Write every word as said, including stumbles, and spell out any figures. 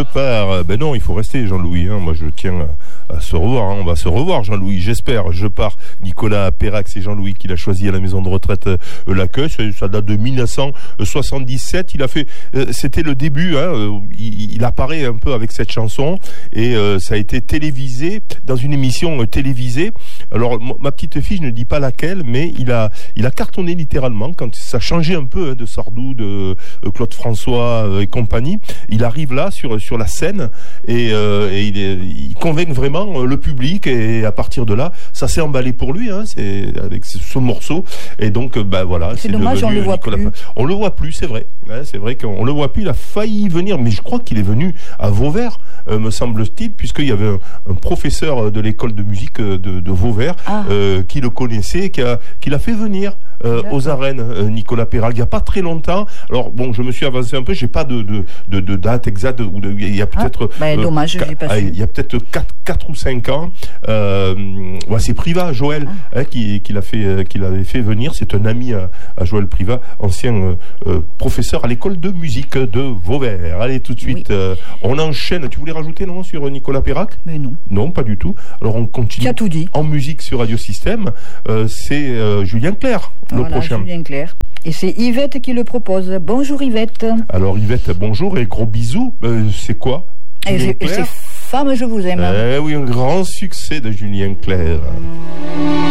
pars. Ben non, il faut rester, Jean-Louis. Hein. Moi, je tiens à, à se revoir. Hein. On va se revoir, Jean-Louis. J'espère. Je pars. Nicolas Perrac, c'est Jean-Louis qui l'a choisi à la maison de retraite euh, L'Accueil. Ça date de mille neuf cent soixante-dix-sept. Il a fait. Euh, c'était le début. Hein. Il, il apparaît un peu avec cette chanson et euh, ça a été télévisé dans une émission euh, télévisée. Alors, m- ma petite fille, je ne dis pas laquelle, mais il a, il a cartonné littéralement quand ça changeait un peu hein, de Sardou, de euh, Claude François euh, et compagnie. Il arrive là sur sur la scène et, euh, et il, est, il convainc vraiment euh, le public et à partir de là, ça s'est emballé pour lui, hein, c'est avec ce, ce morceau et donc euh, bah voilà. C'est, c'est dommage, on le voit Nicolas plus. On le voit plus, c'est vrai. Ouais, c'est vrai qu'on le voit plus. Il a failli venir, mais je crois qu'il est venu à Vauvert, euh, me semble-t-il, puisqu'il y avait un, un professeur de l'école de musique de, de Vauvert ah. euh, qui le connaissait, qui a qui l'a fait venir. Euh, aux arènes, euh, Nicolas Perrac, il n'y a pas très longtemps. Alors bon, je me suis avancé un peu, j'ai pas de de, de, de date exacte ou de, il y a peut-être. Ah, bah, euh, dommage, j'ai pas su. Il y a peut-être quatre ou cinq ans. Euh, ouais, c'est Privat, Joël, ah. hein, qui qui l'a fait, euh, qui l'avait fait venir. C'est un ami à, à Joël Privat, ancien euh, euh, professeur à l'école de musique de Vauvert. Allez, tout de suite, oui. euh, on enchaîne. Tu voulais rajouter non sur Nicolas Perrac? Mais non. Non, pas du tout. Alors on continue. Tu as tout dit. En musique sur Radio Système, euh, c'est euh, Julien Clerc. Le voilà, prochain. Julien Clerc. Et c'est Yvette qui le propose. Bonjour Yvette. Alors Yvette, bonjour et gros bisous. Euh, c'est quoi et c'est, et c'est Femme, je vous aime. Eh oui, un grand succès de Julien Clerc.